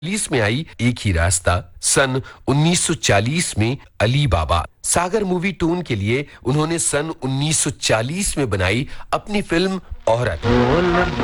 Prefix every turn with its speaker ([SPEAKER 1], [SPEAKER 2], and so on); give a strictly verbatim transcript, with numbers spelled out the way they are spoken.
[SPEAKER 1] Police में आई एक ही रास्ता सन उन्नीस सौ चालीस में अली बाबा। सागर मूवी टून के लिए उन्होंने सन उन्नीस सौ चालीस में बनाई अपनी फिल्म औरत।